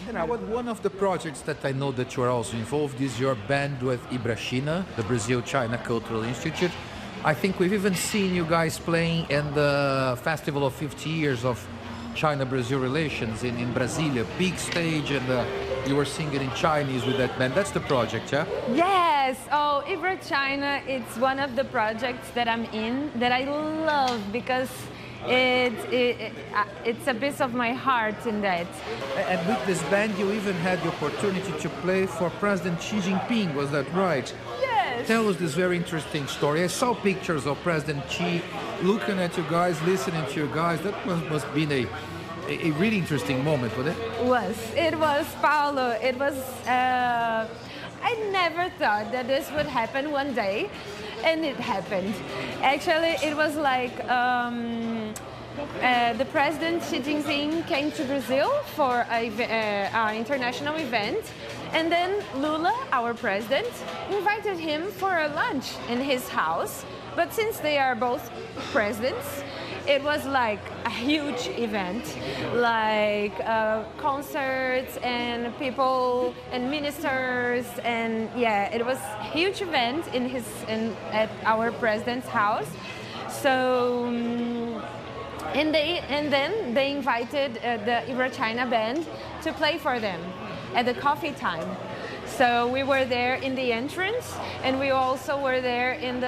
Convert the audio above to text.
Now, one of the projects that I know that you are also involved is your band with Ibrachina, the Brazil-China Cultural Institute. I think we've even seen you guys playing in the Festival of 50 Years of China-Brazil Relations in Brasilia, big stage, and you were singing in Chinese with that band. That's the project, yeah? Yes. Oh, Ibrachina, it's one of the projects that I'm in that I love because it's a piece of my heart in that. And with this band, you even had the opportunity to play for President Xi Jinping, was that right? Yes. Tell us this very interesting story. I saw pictures of President Xi looking at you guys, listening to you guys. That must have been a really interesting moment, wasn't it? It was, Paulo. It was, I never thought that this would happen one day, and it happened. Actually, it was like the President Xi Jinping came to Brazil for an international event, and then Lula, our president, invited him for a lunch in his house. But since they are both presidents, it was like a huge event, like concerts and people and ministers, and yeah, it was a huge event at our president's house. So, and then they invited the Ibrachina band to play for them at the coffee time. So we were there in the entrance, and we also were there in the